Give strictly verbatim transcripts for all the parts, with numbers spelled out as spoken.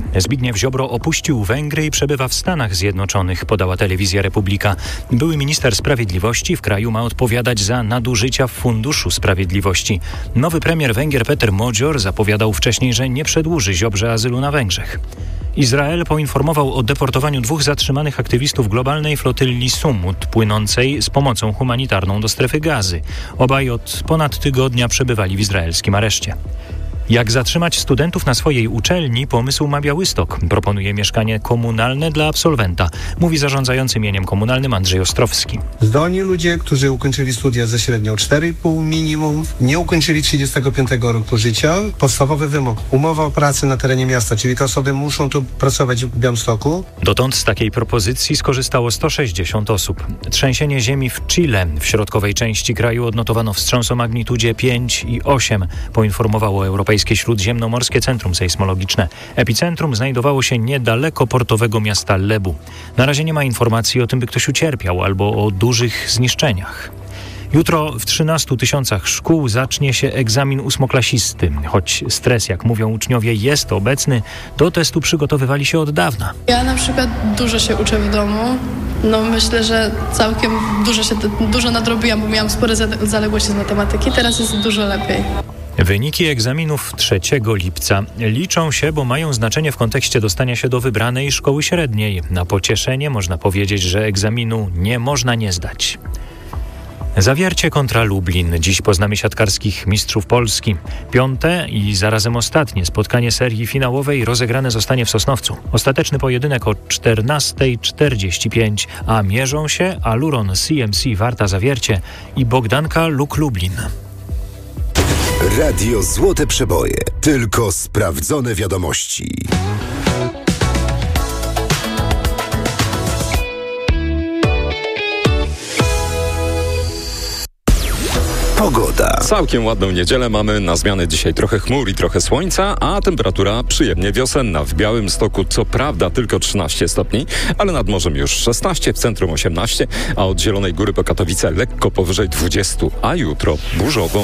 Zbigniew Ziobro opuścił Węgry i przebywa w Stanach Zjednoczonych, podała telewizja Republika. Były minister sprawiedliwości w kraju ma odpowiadać za nadużycia w Funduszu Sprawiedliwości. Nowy premier Węgier Peter Modzior zapowiadał wcześniej, że nie przedłuży Ziobrze azylu na Węgrzech. Izrael poinformował o deportowaniu dwóch zatrzymanych aktywistów globalnej flotylli Sumut płynącej z pomocą humanitarną do strefy Gazy. Obaj od ponad tygodnia przebywali w izraelskim areszcie. Jak zatrzymać studentów na swojej uczelni? Pomysł ma Białystok. Proponuje mieszkanie komunalne dla absolwenta, mówi zarządzający mieniem komunalnym Andrzej Ostrowski. Zdolni ludzie, którzy ukończyli studia ze średnią cztery i pół minimum, nie ukończyli trzydziestego piątego roku życia. Podstawowy wymóg. Umowa o pracę na terenie miasta, czyli te osoby muszą tu pracować w Białymstoku. Dotąd z takiej propozycji skorzystało sto sześćdziesiąt osób. Trzęsienie ziemi w Chile, w środkowej części kraju, odnotowano wstrząs o magnitudzie pięć i osiem, poinformowało Europejskie Śródziemnomorskie Centrum Sejsmologiczne. Epicentrum znajdowało się niedaleko portowego miasta Lebu. Na razie nie ma informacji o tym, by ktoś ucierpiał albo o dużych zniszczeniach. Jutro w trzynastu tysiącach szkół zacznie się egzamin ósmoklasisty. Choć stres, jak mówią uczniowie, jest obecny, do testu przygotowywali się od dawna. Ja na przykład dużo się uczę w domu. No myślę, że całkiem dużo, się, dużo nadrobiłam, bo miałam spore zaległości z matematyki. Teraz jest dużo lepiej. Wyniki egzaminów trzeciego lipca liczą się, bo mają znaczenie w kontekście dostania się do wybranej szkoły średniej. Na pocieszenie można powiedzieć, że egzaminu nie można nie zdać. Zawiercie kontra Lublin. Dziś poznamy siatkarskich mistrzów Polski. Piąte i zarazem ostatnie spotkanie serii finałowej rozegrane zostanie w Sosnowcu. Ostateczny pojedynek o czternasta czterdzieści pięć, a mierzą się Aluron C M C Warta Zawiercie i Bogdanka Luk Lublin. Radio Złote Przeboje. Tylko sprawdzone wiadomości. Pogoda. Całkiem ładną niedzielę mamy. Na zmianę dzisiaj trochę chmur i trochę słońca, a temperatura przyjemnie wiosenna. W Białymstoku co prawda tylko trzynaście stopni, ale nad morzem już szesnaście, w centrum osiemnaście, a od Zielonej Góry po Katowice lekko powyżej dwudziestu, a jutro burzowo.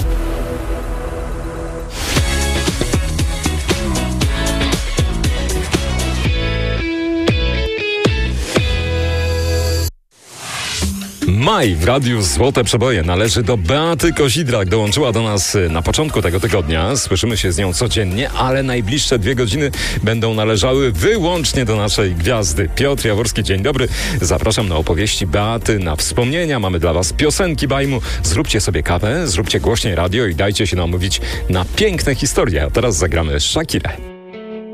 Maj w Radiu Złote Przeboje należy do Beaty Kozidrak. Dołączyła do nas na początku tego tygodnia. Słyszymy się z nią codziennie, ale najbliższe dwie godziny będą należały wyłącznie do naszej gwiazdy. Piotr Jaworski, dzień dobry. Zapraszam na opowieści Beaty, na wspomnienia. Mamy dla was piosenki bajmu. Zróbcie sobie kawę, zróbcie głośniej radio i dajcie się namówić na piękne historie. A teraz zagramy Shakirę.